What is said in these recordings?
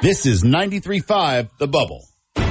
This is 93.5 The Bubble.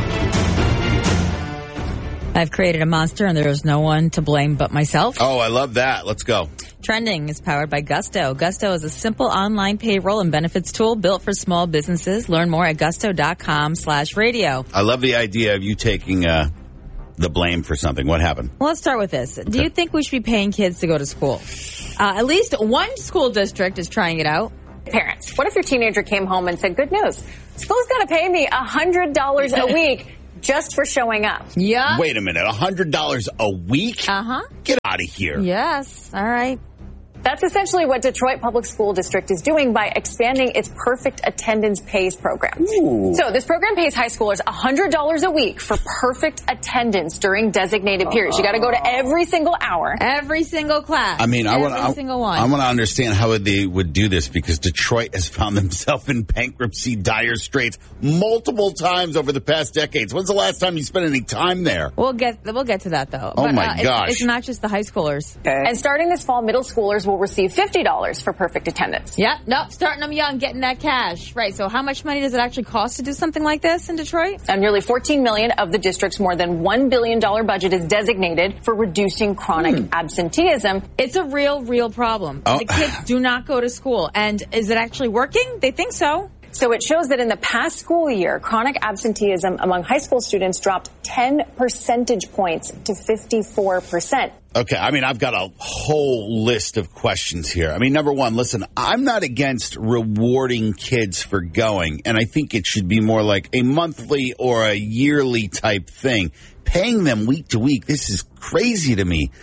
I've created a monster and there's no one to blame but myself. Oh, I love that. Let's go. Trending is powered by Gusto. Gusto is a simple online payroll and benefits tool built for small businesses. Learn more at gusto.com/radio. I love the idea of you taking the blame for something. What happened? Well, let's start with this. Do you think we should be paying kids to go to school? At least one school district is trying it out. Parents, what if your teenager came home and said, good news, school's going to pay me $100 a week just for showing up? Yeah. Wait a minute. $100 a week? Uh-huh. Get out of here. Yes. All right. That's essentially what Detroit Public School District is doing by expanding its Perfect Attendance Pays program. Ooh. So this program pays high schoolers $100 a week for perfect attendance during designated periods. You got to go to every single hour. Every single class. I mean, I want to understand how they would do this because Detroit has found themselves in bankruptcy dire straits multiple times over the past decades. When's the last time you spent any time there? We'll get to that though. Oh my gosh. It's not just the high schoolers. And starting this fall, middle schoolers will receive $50 for perfect attendance. Yep. Nope. Starting them young, getting that cash. Right. So how much money does it actually cost to do something like this in Detroit? And nearly $14 million of the district's more than $1 billion budget is designated for reducing chronic absenteeism. It's a real problem. Oh. The kids do not go to school. And is it actually working? They think so. So it shows that in the past school year, chronic absenteeism among high school students dropped 10 percentage points to 54%. Okay, I mean, I've got a whole list of questions here. I mean, number one, listen, I'm not against rewarding kids for going, and I think it should be more like a monthly or a yearly type thing. Paying them week to week, this is crazy to me.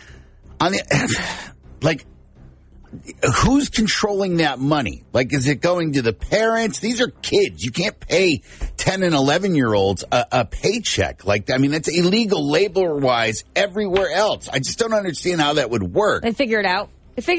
Who's controlling that money? Like, is it going to the parents? These are kids. You can't pay 10 and 11-year-olds a paycheck. Like, I mean, that's illegal labor-wise everywhere else. I just don't understand how that would work. They figure it out.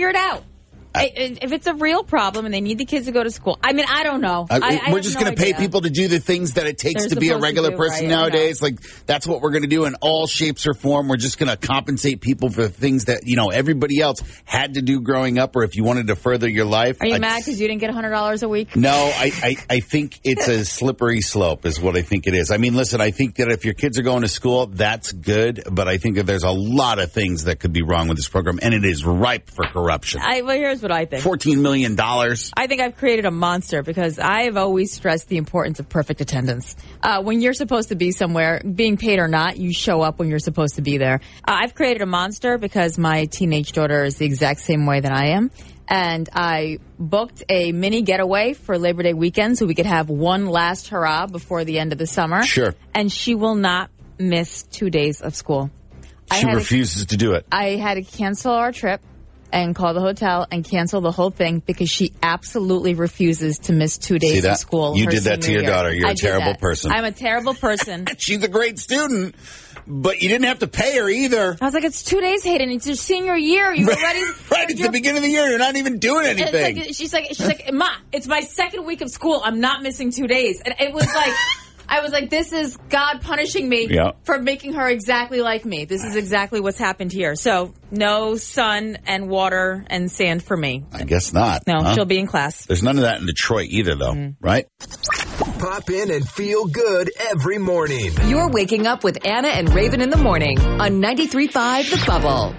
If it's a real problem and they need the kids to go to school, I mean, I don't know. We're just going to pay people to do the things that it takes to be a regular person nowadays. Like, that's what we're going to do in all shapes or form. We're just going to compensate people for things that, everybody else had to do growing up, or if you wanted to further your life. Are you mad because you didn't get $100 a week? No, I think it's a slippery slope is what I think it is. I mean, listen, I think that if your kids are going to school, that's good. But I think that there's a lot of things that could be wrong with this program, and it is ripe for corruption. Well, here's what I think. $14 million. I think I've created a monster because I have always stressed the importance of perfect attendance. When you're supposed to be somewhere, being paid or not, you show up when you're supposed to be there. I've created a monster because my teenage daughter is the exact same way that I am. And I booked a mini getaway for Labor Day weekend so we could have one last hurrah before the end of the summer. Sure. And she will not miss 2 days of school. She refuses to do it. I had to cancel our trip and call the hotel and cancel the whole thing because she absolutely refuses to miss 2 days of school. You did that to your daughter. You're a terrible person. I'm a terrible person. She's a great student, but you didn't have to pay her either. I was like, it's 2 days, Hayden. It's your senior year. You were ready. Right, it's the beginning of the year. You're not even doing anything. She's like, Ma, it's my second week of school. I'm not missing 2 days. And it was like... I was like, this is God punishing me for making her exactly like me. This is exactly what's happened here. So no sun and water and sand for me. I guess not. No, she'll be in class. There's none of that in Detroit either, though, right? Pop in and feel good every morning. You're waking up with Anna and Raven in the morning on 93.5 The Bubble.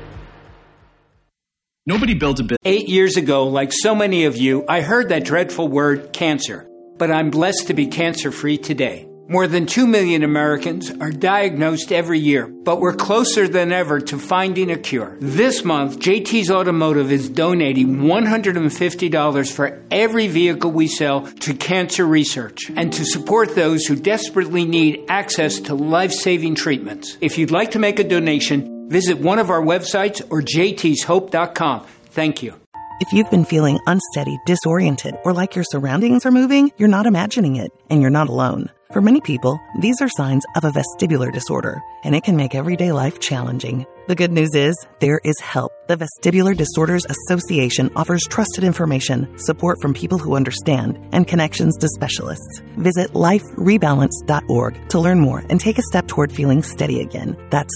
Nobody builds a business. 8 years ago, like so many of you, I heard that dreadful word, cancer. But I'm blessed to be cancer-free today. More than 2 million Americans are diagnosed every year, but we're closer than ever to finding a cure. This month, JT's Automotive is donating $150 for every vehicle we sell to cancer research and to support those who desperately need access to life-saving treatments. If you'd like to make a donation, visit one of our websites or jtshope.com. Thank you. If you've been feeling unsteady, disoriented, or like your surroundings are moving, you're not imagining it, and you're not alone. For many people, these are signs of a vestibular disorder, and it can make everyday life challenging. The good news is, there is help. The Vestibular Disorders Association offers trusted information, support from people who understand, and connections to specialists. Visit liferebalance.org to learn more and take a step toward feeling steady again. That's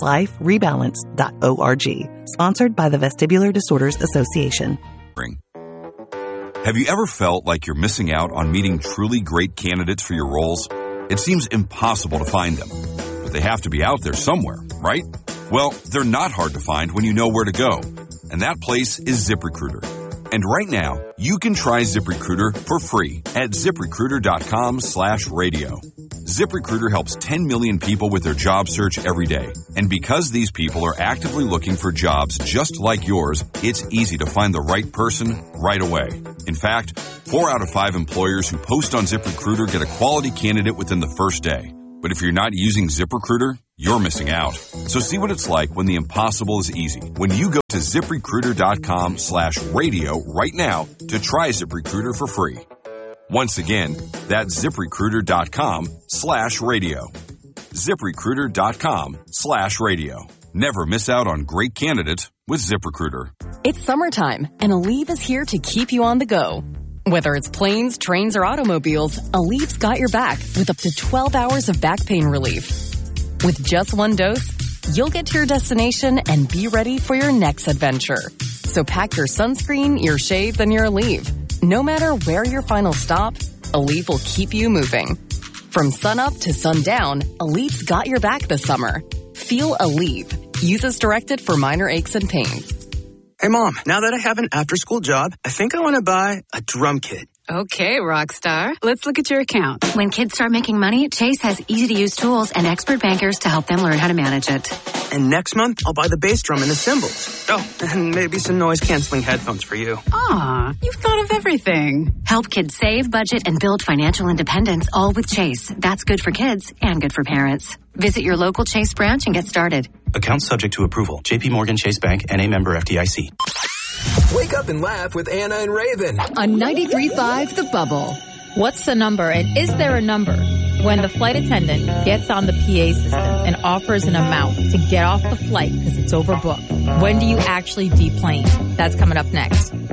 liferebalance.org. Sponsored by the Vestibular Disorders Association. Have you ever felt like you're missing out on meeting truly great candidates for your roles? It seems impossible to find them, but they have to be out there somewhere, right? Well, they're not hard to find when you know where to go, and that place is ZipRecruiter. And right now, you can try ZipRecruiter for free at ZipRecruiter.com/radio. ZipRecruiter helps 10 million people with their job search every day. And because these people are actively looking for jobs just like yours, it's easy to find the right person right away. In fact, 4 out of 5 employers who post on ZipRecruiter get a quality candidate within the first day. But if you're not using ZipRecruiter, you're missing out. So see what it's like when the impossible is easy. When you go to ZipRecruiter.com/radio right now to try ZipRecruiter for free. Once again, that's ZipRecruiter.com/radio. ZipRecruiter.com/radio. Never miss out on great candidates with ZipRecruiter. It's summertime, and Aleve is here to keep you on the go. Whether it's planes, trains, or automobiles, Aleve's got your back with up to 12 hours of back pain relief. With just one dose, you'll get to your destination and be ready for your next adventure. So pack your sunscreen, your shades, and your Aleve. No matter where your final stop, Aleve will keep you moving. From sunup to sundown, Aleve's got your back this summer. Feel Aleve. Use as directed for minor aches and pains. Hey, Mom, now that I have an after-school job, I think I want to buy a drum kit. Okay, Rockstar. Let's look at your account. When kids start making money, Chase has easy-to-use tools and expert bankers to help them learn how to manage it. And next month, I'll buy the bass drum and the cymbals. Oh, and maybe some noise-canceling headphones for you. Aw, you've thought of everything. Help kids save, budget, and build financial independence, all with Chase. That's good for kids and good for parents. Visit your local Chase branch and get started. Account subject to approval. J.P. Morgan Chase Bank, N.A. member FDIC. Wake up and laugh with Anna and Raven. On 93.5 The Bubble. What's the number, and is there a number? When the flight attendant gets on the PA system and offers an amount to get off the flight because it's overbooked, when do you actually deplane? That's coming up next.